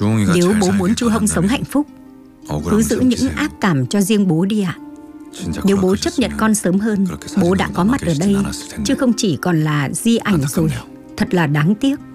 Nếu bố muốn Chu Hồng sống hạnh phúc, cứ giữ những ác cảm cho riêng bố đi ạ. Nếu bố chấp nhận con sớm hơn, bố đã có mặt ở đây, chứ không chỉ còn là di ảnh rồi. Thật là đáng tiếc.